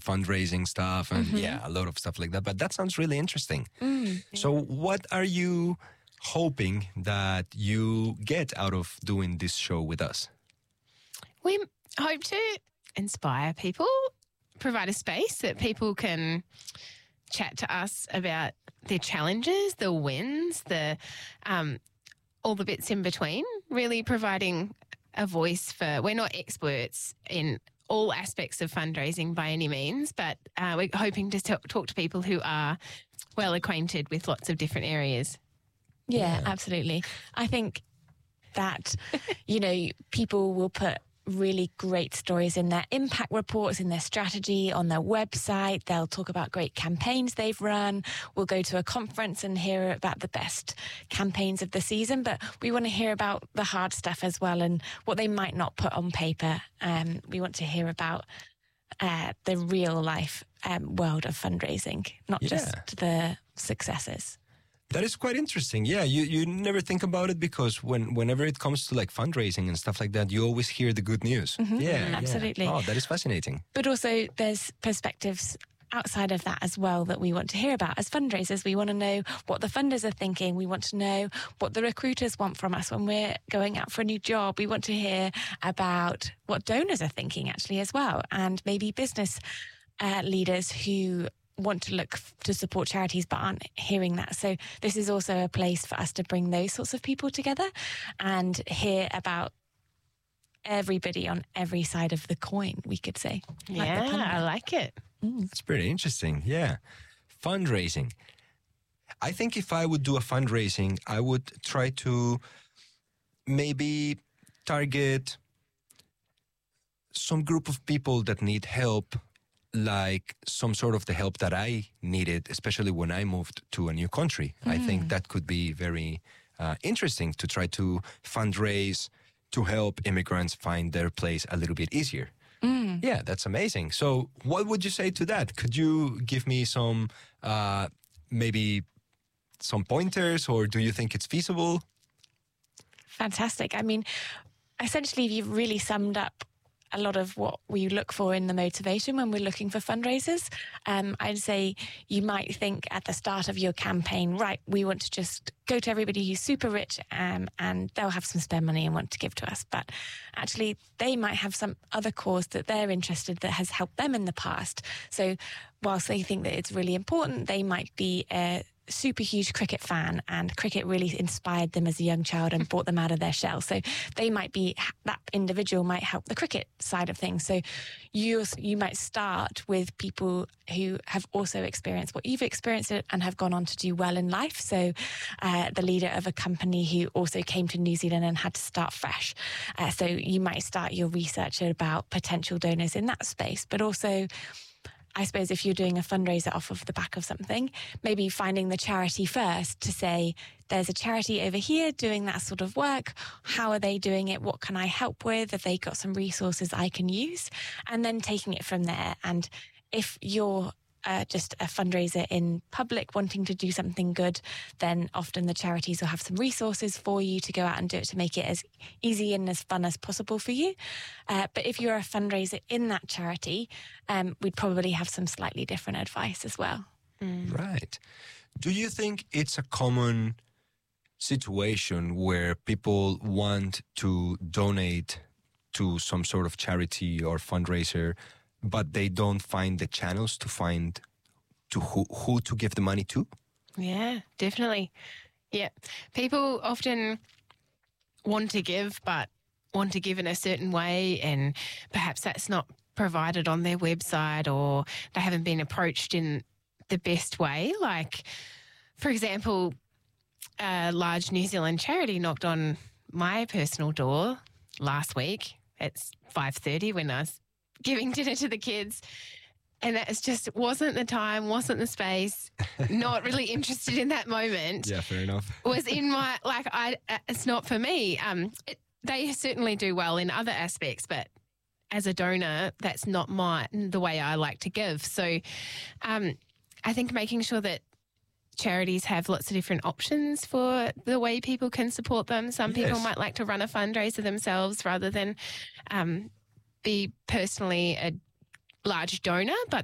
fundraising stuff and a lot of stuff like that. But that sounds really interesting. So what are you hoping that you get out of doing this show with us? We hope to inspire people, provide a space that people can chat to us about their challenges, the wins, all the bits in between, really providing a voice for, we're not experts in all aspects of fundraising by any means, but we're hoping to talk to people who are well acquainted with lots of different areas. Yeah, absolutely. I think that, people will put really great stories in their impact reports, in their strategy, on their website. They'll talk about great campaigns they've run. We'll go to a conference and hear about the best campaigns of the season, but we want to hear about the hard stuff as well and what they might not put on paper. We want to hear about the real life world of fundraising, not just the successes. That is quite interesting. Yeah, you never think about it because whenever it comes to like fundraising and stuff like that, you always hear the good news. Yeah, absolutely. Oh, that is fascinating. But also there's perspectives outside of that as well that we want to hear about. As fundraisers, we want to know what the funders are thinking. We want to know what the recruiters want from us when we're going out for a new job. We want to hear about what donors are thinking actually as well, and maybe business leaders who want to look to support charities but aren't hearing that. So this is also a place for us to bring those sorts of people together and hear about everybody on every side of the coin, we could say. Yeah, I like it. That's pretty interesting. Yeah. Fundraising. I think if I would do a fundraising, I would try to maybe target some group of people that need help, like some sort of the help that I needed, especially when I moved to a new country. I think that could be very interesting to try to fundraise to help immigrants find their place a little bit easier. Yeah, that's amazing. So what would you say to that? Could you give me some, maybe some pointers, or do you think it's feasible? Fantastic. I mean, essentially, you've really summed up a lot of what we look for in the motivation when we're looking for fundraisers. I'd say you might think at the start of your campaign, right, we want to just go to everybody who's super rich and they'll have some spare money and want to give to us. But actually, they might have some other cause that they're interested that has helped them in the past. So whilst they think that it's really important, they might be a super huge cricket fan and cricket really inspired them as a young child and brought them out of their shell. So they might be, that individual might help the cricket side of things. So you might start with people who have also experienced what you've experienced and have gone on to do well in life. So the leader of a company who also came to New Zealand and had to start fresh. So you might start your research about potential donors in that space, but also I suppose if you're doing a fundraiser off of the back of something, maybe finding the charity first to say, there's a charity over here doing that sort of work. How are they doing it? What can I help with? Have they got some resources I can use? And then taking it from there. And if you're just a fundraiser in public wanting to do something good, then often the charities will have some resources for you to go out and do it to make it as easy and as fun as possible for you. But if you're a fundraiser in that charity, we'd probably have some slightly different advice as well. Right. Do you think it's a common situation where people want to donate to some sort of charity or fundraiser, but they don't find the channels to find to who to give the money to? Yeah, definitely. Yeah. People often want to give, but want to give in a certain way, and perhaps that's not provided on their website, or they haven't been approached in the best way. Like, for example, a large New Zealand charity knocked on my personal door last week at 5:30 when I was giving dinner to the kids, and that just wasn't the time, wasn't the space, not really interested in that moment. Yeah, fair enough. Was in my, it's not for me. They certainly do well in other aspects, but as a donor, that's not the way I like to give. So I think making sure that charities have lots of different options for the way people can support them. Some people might like to run a fundraiser themselves rather than be personally a large donor, but